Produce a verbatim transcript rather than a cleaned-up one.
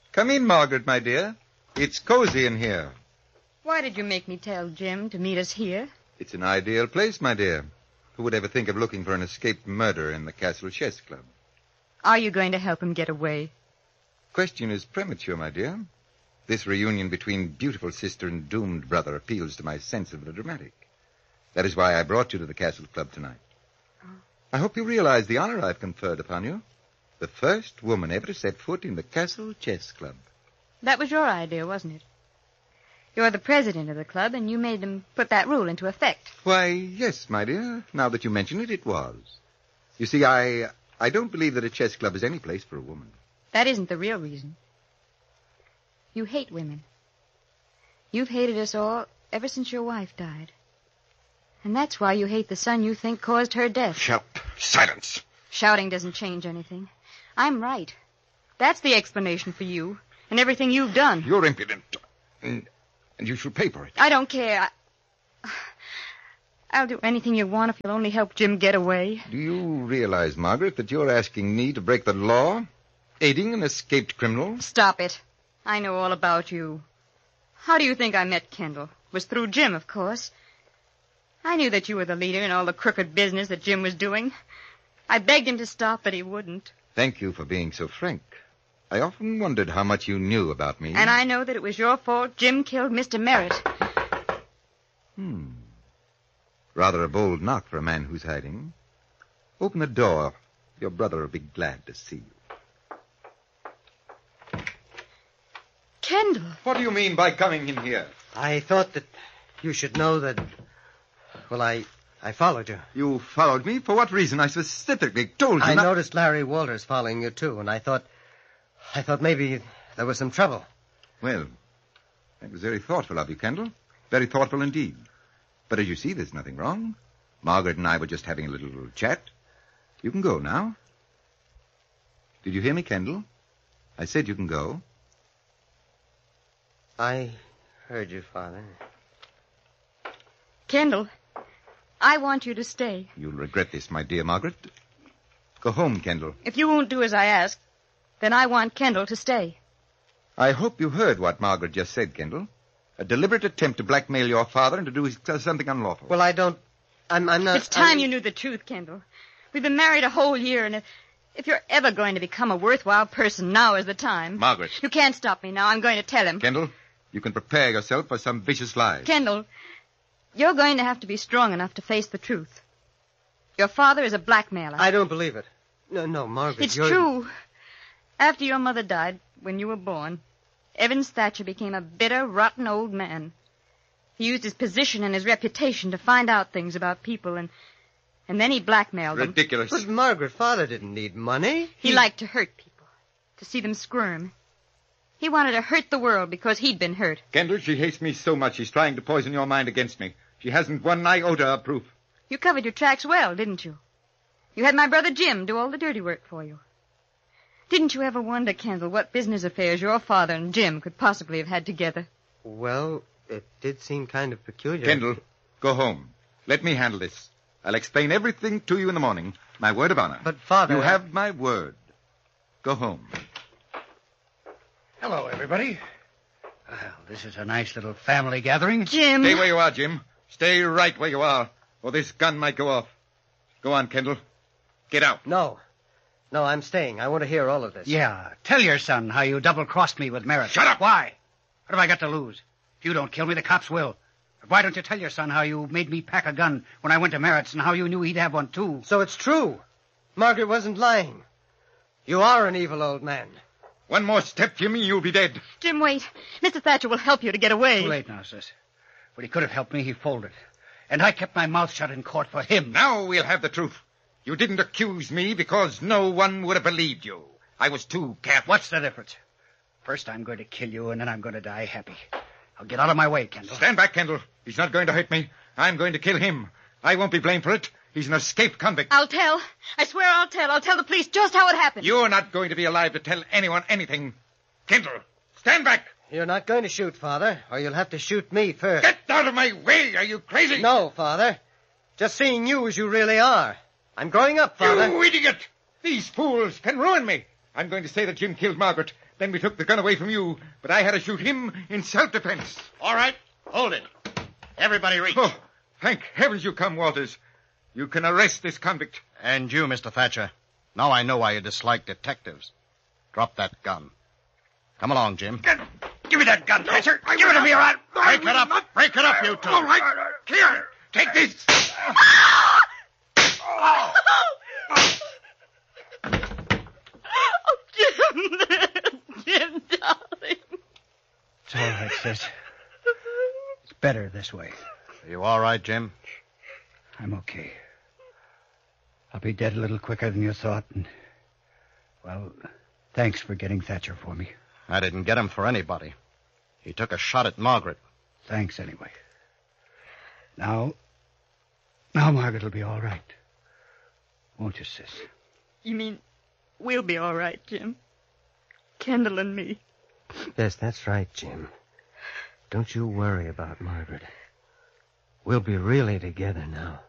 Come in, Margaret, my dear. It's cozy in here. Why did you make me tell Jim to meet us here? It's an ideal place, my dear. Who would ever think of looking for an escaped murderer in the Castle Chess Club? Are you going to help him get away? Question is premature, my dear. This reunion between beautiful sister and doomed brother appeals to my sense of the dramatic. That is why I brought you to the Castle Club tonight. Oh. I hope you realize the honor I've conferred upon you. The first woman ever to set foot in the Castle Chess Club. That was your idea, wasn't it? You're the president of the club, and you made them put that rule into effect. Why, yes, my dear. Now that you mention it, it was. You see, I I don't believe that a chess club is any place for a woman. That isn't the real reason. You hate women. You've hated us all ever since your wife died. And that's why you hate the son you think caused her death. Shut up. Silence. Shouting doesn't change anything. I'm right. That's the explanation for you and everything you've done. You're impudent. And, and you should pay for it. I don't care. I, I'll do anything you want if you'll only help Jim get away. Do you realize, Margaret, that you're asking me to break the law? Aiding an escaped criminal? Stop it. I know all about you. How do you think I met Kendall? It was through Jim, of course. I knew that you were the leader in all the crooked business that Jim was doing. I begged him to stop, but he wouldn't. Thank you for being so frank. I often wondered how much you knew about me. And I know that it was your fault Jim killed Mister Merritt. Hmm. Rather a bold knock for a man who's hiding. Open the door. Your brother will be glad to see you. Kendall. What do you mean by coming in here? I thought that you should know that... Well, I... I followed you. You followed me? For what reason? I specifically told you I not... noticed Larry Walters following you, too, and I thought... I thought maybe there was some trouble. Well, that was very thoughtful of you, Kendall. Very thoughtful indeed. But as you see, there's nothing wrong. Margaret and I were just having a little chat. You can go now. Did you hear me, Kendall? I said you can go. I heard you, Father. Kendall, I want you to stay. You'll regret this, my dear Margaret. Go home, Kendall. If you won't do as I ask, then I want Kendall to stay. I hope you heard what Margaret just said, Kendall. A deliberate attempt to blackmail your father and to do something unlawful. Well, I don't... I'm, I'm not... It's time I'm... you knew the truth, Kendall. We've been married a whole year, and if, if you're ever going to become a worthwhile person, now is the time. Margaret. You can't stop me now. I'm going to tell him. Kendall, you can prepare yourself for some vicious lies. Kendall, you're going to have to be strong enough to face the truth. Your father is a blackmailer. I don't believe it. No, no, Margaret, It's you're... true. After your mother died, when you were born, Evans Thatcher became a bitter, rotten old man. He used his position and his reputation to find out things about people, and and then he blackmailed them. Ridiculous. But, Margaret, Father didn't need money. He, he liked to hurt people, to see them squirm. He wanted to hurt the world because he'd been hurt. Kendall, she hates me so much she's trying to poison your mind against me. She hasn't one iota of proof. You covered your tracks well, didn't you? You had my brother Jim do all the dirty work for you. Didn't you ever wonder, Kendall, what business affairs your father and Jim could possibly have had together? Well, it did seem kind of peculiar. Kendall, go home. Let me handle this. I'll explain everything to you in the morning. My word of honor. But, Father... You have my word. Go home. Hello, everybody. Well, this is a nice little family gathering. Jim! Stay where you are, Jim. Stay right where you are, or this gun might go off. Go on, Kendall. Get out. No. No, I'm staying. I want to hear all of this. Yeah. Tell your son how you double-crossed me with Merritt. Shut up! Why? What have I got to lose? If you don't kill me, the cops will. But why don't you tell your son how you made me pack a gun when I went to Merritt's and how you knew he'd have one, too? So it's true. Margaret wasn't lying. You are an evil old man. One more step, Jimmy, you'll be dead. Jim, wait. Mister Thatcher will help you to get away. Too late now, sis. When he could have helped me, he folded. And I kept my mouth shut in court for him. Now we'll have the truth. You didn't accuse me because no one would have believed you. I was too careful. What's the difference? First I'm going to kill you, and then I'm going to die happy. Now get out of my way, Kendall. Stand back, Kendall. He's not going to hurt me. I'm going to kill him. I won't be blamed for it. He's an escaped convict. I'll tell. I swear I'll tell. I'll tell the police just how it happened. You're not going to be alive to tell anyone anything. Kendall, stand back. You're not going to shoot, Father, or you'll have to shoot me first. Get out of my way. Are you crazy? No, Father. Just seeing you as you really are. I'm growing up, Father. You idiot! These fools can ruin me. I'm going to say that Jim killed Margaret. Then we took the gun away from you. But I had to shoot him in self-defense. All right. Hold it. Everybody reach. Oh, thank heavens you come, Walters. You can arrest this convict. And you, Mister Thatcher. Now I know why you dislike detectives. Drop that gun. Come along, Jim. Give me that gun, Thatcher. Give it to me, all right? Break it up. Not... Break it up, you two. All right. Here. Take this. Oh, Jim. Jim, darling. It's all right, sis. It's better this way. Are you all right, Jim? I'm okay. I'll be dead a little quicker than you thought, and, well, thanks for getting Thatcher for me. I didn't get him for anybody. He took a shot at Margaret. Thanks anyway. Now, now Margaret will be all right. Won't you, sis? You mean we'll be all right, Jim? Kendall and me. Yes, that's right, Jim. Don't you worry about Margaret. We'll be really together now.